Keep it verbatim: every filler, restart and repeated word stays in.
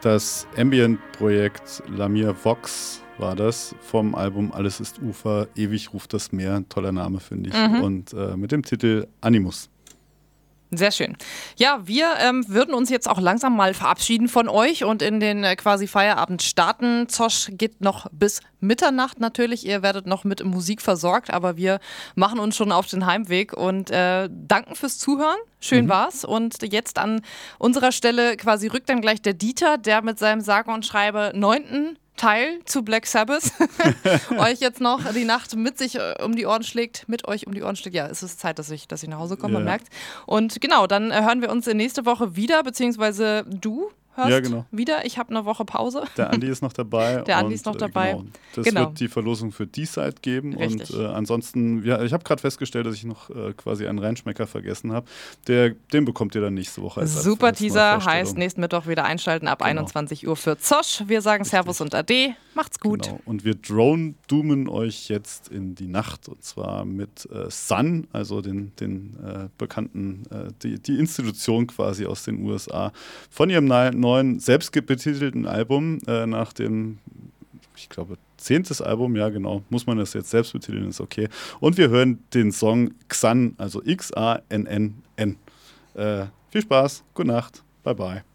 Das Ambient-Projekt Lamia Vox war das vom Album Alles ist Ufer, ewig ruft das Meer. Toller Name, finde ich. Mhm. Und äh, mit dem Titel Animus. Sehr schön. Ja, wir ähm, würden uns jetzt auch langsam mal verabschieden von euch und in den äh, quasi Feierabend starten. Zosch geht noch bis Mitternacht natürlich. Ihr werdet noch mit Musik versorgt, aber wir machen uns schon auf den Heimweg und äh, danken fürs Zuhören. Schön Mhm. war's. Und jetzt an unserer Stelle quasi rückt dann gleich der Dieter, der mit seinem sage und schreibe neunten Teil zu Black Sabbath euch jetzt noch die Nacht mit sich äh, um die Ohren schlägt, mit euch um die Ohren schlägt. Ja, es ist Zeit, dass ich, dass ich nach Hause komme, man Ja. merkt. Und genau, dann äh, hören wir uns in nächste Woche wieder, beziehungsweise du hörst Ja, genau. wieder. Ich habe eine Woche Pause. Der Andi ist noch dabei. Der Andi und, ist noch äh, dabei. Genau. Das Genau. wird die Verlosung für die Side geben. Richtig. Und äh, ansonsten, ja, ich habe gerade festgestellt, dass ich noch äh, quasi einen Reinschmecker vergessen habe. Der, den bekommt ihr dann nächste Woche. Als Super als Teaser, Vorstellung. heißt nächsten Mittwoch wieder einschalten ab Genau. einundzwanzig Uhr für Zosch. Wir sagen Servus und Ade. Macht's gut. Genau. Und wir drone-doomen euch jetzt in die Nacht. Und zwar mit äh, Sun, also den, den äh, bekannten, äh, die, die Institution quasi aus den U S A, von ihrem ne- neuen, selbst betitelten Album äh, nach dem, ich glaube, zehntes Album, ja genau, muss man das jetzt selbst betiteln, ist okay. Und wir hören den Song Xann, also X A N N N. Äh, viel Spaß, gute Nacht, bye bye.